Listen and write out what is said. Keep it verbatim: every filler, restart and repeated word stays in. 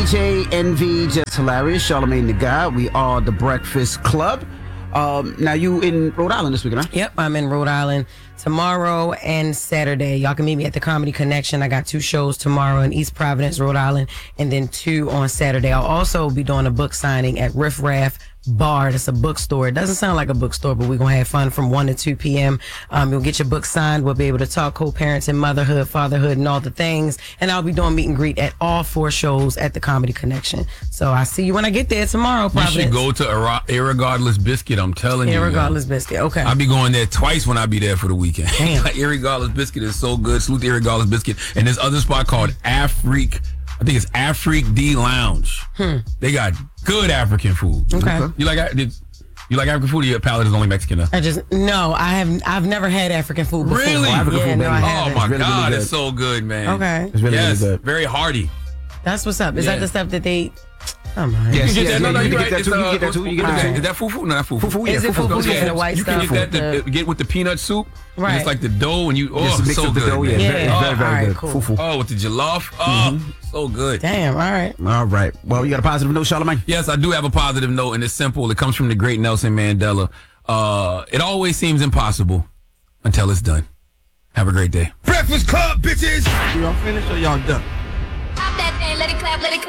J, Envy, Just Hilarious, Charlamagne the God. We are the Breakfast Club. Um, now you in Rhode Island this weekend, huh? Yep, I'm in Rhode Island tomorrow and Saturday. Y'all can meet me at the Comedy Connection. I got two shows tomorrow in East Providence, Rhode Island, and then two on Saturday. I'll also be doing a book signing at Riff Raff Bar. That's a bookstore. It doesn't sound like a bookstore, but we're going to have fun from one to two p.m. Um, you'll get your book signed. We'll be able to talk co-parenting, motherhood, fatherhood, and all the things. And I'll be doing meet and greet at all four shows at the Comedy Connection. So I'll see you when I get there tomorrow, Providence. You should go to Irra- Irregardless Biscuit, I'm telling you. Irregardless Biscuit, okay. I'll be going there twice when I be there for the weekend. Damn. Irregardless Biscuit is so good. Salute to Irregardless Biscuit. And this other spot called Afrique, I think it's Afrique D Lounge. Hmm. They got good African food. Okay. You like did, you like African food or your palate is only Mexican? Huh? I just, no, I have, I've never had African food before. Really? Oh, African yeah, food, no, I baby. haven't. Oh my really, God, really it's so good, man. Okay. It's really, yes, really good. very hearty. That's what's up. Is Yeah. that the stuff that they, come on. Yes, You can get yes, that. No, yeah, no, you you can right. get that It's, too. You uh, can get that too. You get what that is too. that? Is that fufu? No, not fufu. Fufu, yeah, Is it fufu? fufu, Yeah, the white you stuff. can get that. the- The, get with the peanut soup. Right. And it's like the dough, and you oh, Just it's mix so up the good. dough, yeah. man. Yeah. Very, very, All very right, good. cool. Fufu. Oh, with the jollof. Oh, so good. Damn, all right. All right. Well, you got a positive note, Charlamagne? Yes, I do have a positive note, and it's simple. It comes from the great Nelson Mandela. Uh, it always seems impossible until it's done. Have a great day. Breakfast Club, bitches! Y'all finished or y'all done? Pop that thing, let it clap, let it clap.